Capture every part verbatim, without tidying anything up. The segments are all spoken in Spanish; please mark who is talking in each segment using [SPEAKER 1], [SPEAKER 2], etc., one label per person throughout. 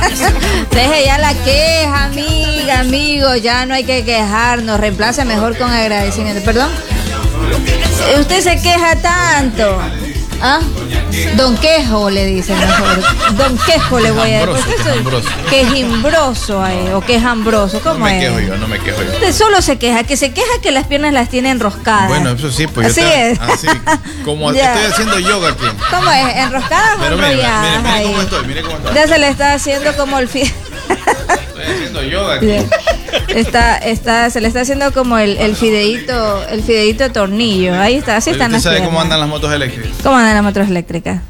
[SPEAKER 1] Deje ya la queja, amiga, amigo, ya no hay que quejarnos, reemplace mejor con agradecimiento. ¿Perdón? Usted se queja tanto. ¿Ah? Don Quejo le dicen mejor. Don Quejo le voy a decir. Quejimbroso ahí, o quejambroso. ¿Cómo es?
[SPEAKER 2] No me quejo yo, no me quejo yo.
[SPEAKER 1] Usted solo se queja, que se queja que las piernas las tiene enroscadas.
[SPEAKER 2] Bueno, eso sí, pues
[SPEAKER 1] así
[SPEAKER 2] yo te,
[SPEAKER 1] es.
[SPEAKER 2] Así, como
[SPEAKER 1] Ya.
[SPEAKER 2] estoy haciendo yoga aquí.
[SPEAKER 1] ¿Cómo es? ¿Enroscadas o
[SPEAKER 2] Pero mire, mire,
[SPEAKER 1] enrolladas?
[SPEAKER 2] mire
[SPEAKER 1] ahí?
[SPEAKER 2] cómo estoy, mire cómo estoy.
[SPEAKER 1] Ya se le está haciendo como el fi-
[SPEAKER 2] Estoy haciendo yoga aquí.
[SPEAKER 1] Está, está, se le está haciendo como el, el fideíto, el fideíto de tornillo. Ahí está, así
[SPEAKER 2] Pero
[SPEAKER 1] están
[SPEAKER 2] ¿usted
[SPEAKER 1] las
[SPEAKER 2] sabe
[SPEAKER 1] piernas.
[SPEAKER 2] cómo andan las motos eléctricas?
[SPEAKER 1] ¿Cómo andan las motos eléctricas?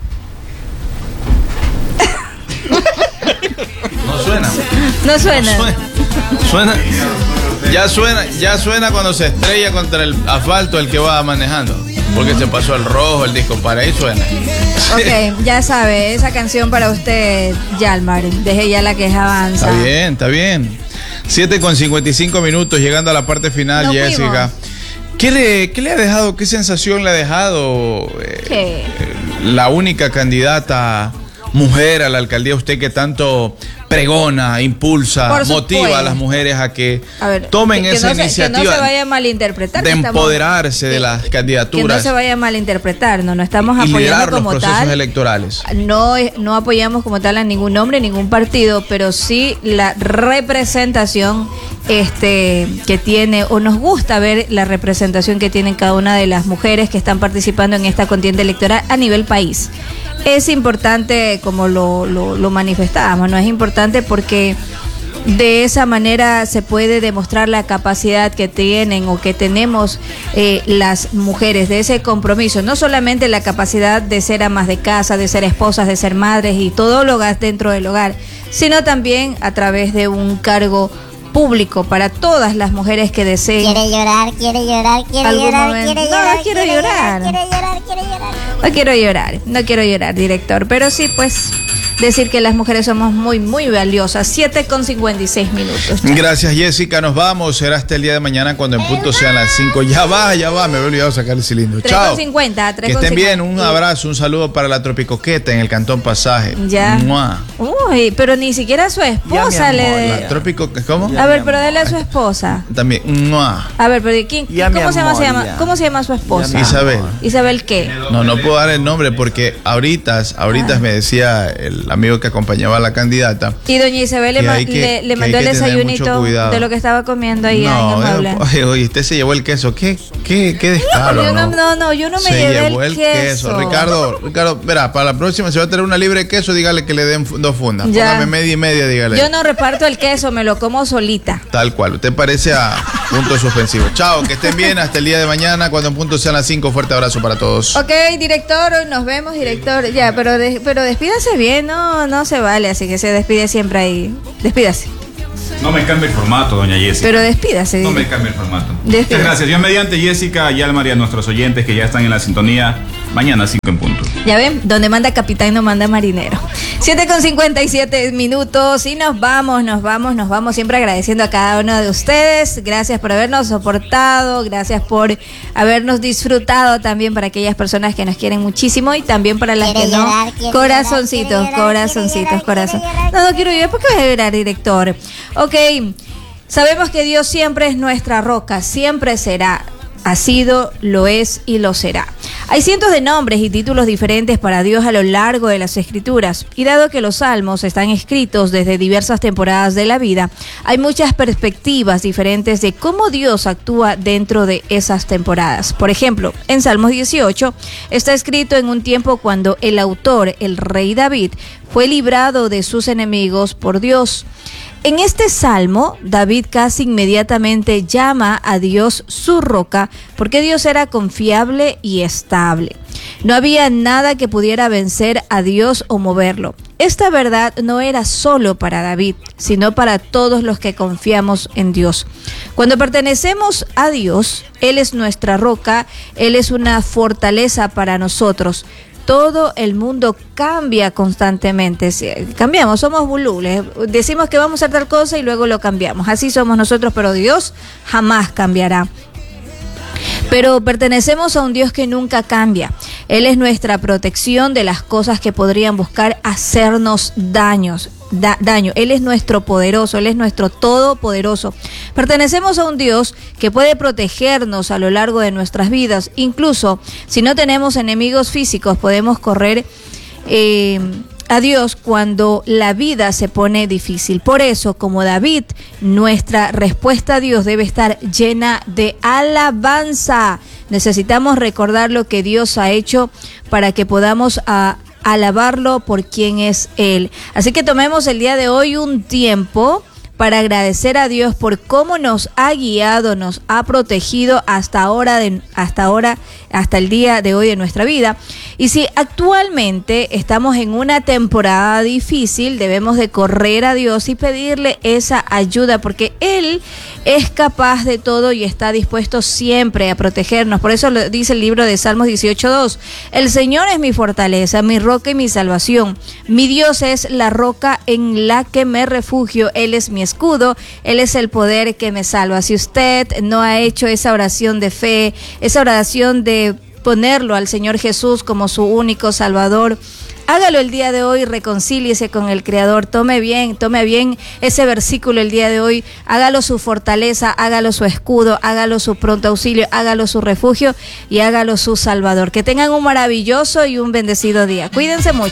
[SPEAKER 2] No suena.
[SPEAKER 1] No suena.
[SPEAKER 2] No suena. Suena. Ya suena, ya suena cuando se estrella contra el asfalto el que va manejando. Porque se pasó el rojo, el disco para ahí suena.
[SPEAKER 1] Ok, ya sabe, esa canción para usted, Yalmar. Deje ya la queja avanza.
[SPEAKER 2] Está bien, está bien. siete con cincuenta y cinco minutos, llegando a la parte final,
[SPEAKER 1] Nos
[SPEAKER 2] Jessica. ¿Qué le, ¿Qué le ha dejado, qué sensación le ha dejado eh,
[SPEAKER 1] ¿Qué?
[SPEAKER 2] la única candidata mujer a la alcaldía, usted que tanto pregona, impulsa,
[SPEAKER 1] Por
[SPEAKER 2] motiva
[SPEAKER 1] supuesto.
[SPEAKER 2] a las mujeres a que
[SPEAKER 1] A ver,
[SPEAKER 2] tomen
[SPEAKER 1] que- que
[SPEAKER 2] esa
[SPEAKER 1] no se-
[SPEAKER 2] iniciativa
[SPEAKER 1] que no se vaya a malinterpretar.
[SPEAKER 2] de
[SPEAKER 1] que estamos-
[SPEAKER 2] empoderarse de
[SPEAKER 1] que-
[SPEAKER 2] las
[SPEAKER 1] Que
[SPEAKER 2] candidaturas
[SPEAKER 1] no se vaya a malinterpretar, no, no estamos
[SPEAKER 2] y
[SPEAKER 1] apoyando
[SPEAKER 2] liderar los
[SPEAKER 1] como
[SPEAKER 2] procesos
[SPEAKER 1] tal.
[SPEAKER 2] electorales.
[SPEAKER 1] No, no apoyamos como tal a ningún hombre, ningún partido, pero sí la representación este, que tiene, o nos gusta ver la representación que tienen cada una de las mujeres que están participando en esta contienda electoral a nivel país. Es importante, como lo, lo, lo manifestábamos, no es importante porque de esa manera se puede demostrar la capacidad que tienen o que tenemos eh, las mujeres, de ese compromiso, no solamente la capacidad de ser amas de casa, de ser esposas, de ser madres y todólogas dentro del hogar, sino también a través de un cargo público para todas las mujeres que deseen.
[SPEAKER 3] Quiere llorar, quiere llorar, quiere
[SPEAKER 1] Algún
[SPEAKER 3] llorar,
[SPEAKER 1] momento.
[SPEAKER 3] quiere
[SPEAKER 1] No,
[SPEAKER 3] llorar,
[SPEAKER 1] no quiero
[SPEAKER 3] quiere
[SPEAKER 1] llorar.
[SPEAKER 3] quiere llorar, quiere llorar.
[SPEAKER 1] No quiero llorar, no quiero llorar, director, pero sí, pues, decir que las mujeres somos muy, muy valiosas. siete con cincuenta y seis minutos.
[SPEAKER 2] Gracias, Jessica. Nos vamos. Será hasta el día de mañana cuando en punto sean las cinco. Ya va, ya va. Me había olvidado sacar el cilindro.
[SPEAKER 1] tres
[SPEAKER 2] Chao.
[SPEAKER 1] con cincuenta, tres
[SPEAKER 2] Que
[SPEAKER 1] con
[SPEAKER 2] estén bien.
[SPEAKER 1] cincuenta.
[SPEAKER 2] Un abrazo, un saludo para la Tropicoqueta en el Cantón Pasaje.
[SPEAKER 1] Ya.
[SPEAKER 2] Mua.
[SPEAKER 1] Uy, pero ni siquiera su esposa le...
[SPEAKER 2] La Trópico, ¿cómo?
[SPEAKER 1] A ver, pero dale a su esposa.
[SPEAKER 2] También. Mua.
[SPEAKER 1] A ver, pero ¿quién,
[SPEAKER 4] Ya,
[SPEAKER 1] ¿cómo
[SPEAKER 4] mi
[SPEAKER 1] se llama, se
[SPEAKER 4] amor,
[SPEAKER 1] llama?
[SPEAKER 4] ya.
[SPEAKER 1] ¿Cómo se llama su esposa?
[SPEAKER 4] Ya, mi
[SPEAKER 2] Isabel.
[SPEAKER 1] Isabel, ¿qué?
[SPEAKER 2] No, no puedo dar el nombre porque ahorita, ahorita
[SPEAKER 1] Ah.
[SPEAKER 2] me decía el amigo que acompañaba a la candidata.
[SPEAKER 1] Y doña Isabel le,
[SPEAKER 2] Que
[SPEAKER 1] ma-
[SPEAKER 2] hay que-
[SPEAKER 1] le, le
[SPEAKER 2] que
[SPEAKER 1] mandó
[SPEAKER 2] hay
[SPEAKER 1] el
[SPEAKER 2] que tener mucho
[SPEAKER 1] desayunito
[SPEAKER 2] cuidado.
[SPEAKER 1] de lo que estaba comiendo ahí en
[SPEAKER 2] No,
[SPEAKER 1] el mueble.
[SPEAKER 2] oye, oye, usted se llevó el queso. ¿Qué, qué, qué descaro,
[SPEAKER 1] yo no,
[SPEAKER 2] no?
[SPEAKER 1] no, no, yo no me
[SPEAKER 2] se
[SPEAKER 1] llevé
[SPEAKER 2] llevó
[SPEAKER 1] el
[SPEAKER 2] el
[SPEAKER 1] queso.
[SPEAKER 2] Ricardo, Ricardo, verá, para la próxima se va a tener una libre de queso, dígale que le den fu- dos fundas.
[SPEAKER 1] Ya.
[SPEAKER 2] Póngame media y media, dígale.
[SPEAKER 1] Yo no reparto el queso, me lo como solita.
[SPEAKER 2] Tal cual. Usted parece a punto suspensivo. Chao, que estén bien hasta el día de mañana, cuando en punto sean las cinco. Fuerte abrazo para todos.
[SPEAKER 1] Ok, director, nos vemos, director. Ya, pero de- pero despídase bien, no, no se vale, así que se despide siempre ahí. Despídase.
[SPEAKER 5] No me cambie el formato, doña Jessica.
[SPEAKER 1] Pero despídase.
[SPEAKER 5] No me cambie el formato.
[SPEAKER 1] Despídase.
[SPEAKER 5] Muchas gracias. Dios mediante, Jessica, Yalmar y a nuestros oyentes que ya están en la sintonía. Mañana cinco en punto.
[SPEAKER 1] Ya ven, donde manda capitán no manda marinero. siete con cincuenta y siete minutos y nos vamos, nos vamos, nos vamos. Siempre agradeciendo a cada uno de ustedes. Gracias por habernos soportado, gracias por habernos disfrutado también para aquellas personas que nos quieren muchísimo y también para las
[SPEAKER 3] Quiere
[SPEAKER 1] que no.
[SPEAKER 3] llorar, quiere
[SPEAKER 1] Corazoncitos,
[SPEAKER 3] llorar, quiere llorar,
[SPEAKER 1] corazoncitos,
[SPEAKER 3] quiere llorar,
[SPEAKER 1] corazón.
[SPEAKER 3] quiere llorar.
[SPEAKER 1] No, no quiero llorar, ¿por qué voy a llorar, director? Ok, sabemos que Dios siempre es nuestra roca, siempre será. Ha sido, lo es y lo será. Hay cientos de nombres y títulos diferentes para Dios a lo largo de las Escrituras, y dado que los salmos están escritos desde diversas temporadas de la vida, hay muchas perspectivas diferentes de cómo Dios actúa dentro de esas temporadas. Por ejemplo, en Salmos dieciocho está escrito en un tiempo cuando el autor, el rey David, fue librado de sus enemigos por Dios. En este salmo, David casi inmediatamente llama a Dios su roca, porque Dios era confiable y estable. No había nada que pudiera vencer a Dios o moverlo. Esta verdad no era solo para David, sino para todos los que confiamos en Dios. Cuando pertenecemos a Dios, Él es nuestra roca, Él es una fortaleza para nosotros. Todo el mundo cambia constantemente. Cambiamos, somos volubles. Decimos que vamos a hacer tal cosa y luego lo cambiamos. Así somos nosotros, pero Dios jamás cambiará. Pero pertenecemos a un Dios que nunca cambia. Él es nuestra protección de las cosas que podrían buscar hacernos daños. da- daño. Él es nuestro poderoso, Él es nuestro todopoderoso. Pertenecemos a un Dios que puede protegernos a lo largo de nuestras vidas. Incluso si no tenemos enemigos físicos, podemos correr eh, a Dios cuando la vida se pone difícil. Por eso, como David, nuestra respuesta a Dios debe estar llena de alabanza. Necesitamos recordar lo que Dios ha hecho para que podamos a, alabarlo por quien es Él. Así que tomemos el día de hoy un tiempo para agradecer a Dios por cómo nos ha guiado, nos ha protegido hasta ahora, de, hasta ahora, hasta el día de hoy de nuestra vida. Y si actualmente estamos en una temporada difícil, debemos de correr a Dios y pedirle esa ayuda, porque Él es capaz de todo y está dispuesto siempre a protegernos. Por eso lo dice el libro de Salmos dieciocho dos. El Señor es mi fortaleza, mi roca y mi salvación. Mi Dios es la roca en la que me refugio. Él es mi escudo, Él es el poder que me salva. Si usted no ha hecho esa oración de fe, esa oración de ponerlo al Señor Jesús como su único Salvador, hágalo el día de hoy, reconcíliese con el Creador, tome bien, tome bien ese versículo el día de hoy, hágalo su fortaleza, hágalo su escudo, hágalo su pronto auxilio, hágalo su refugio y hágalo su Salvador. Que tengan un maravilloso y un bendecido día. Cuídense mucho.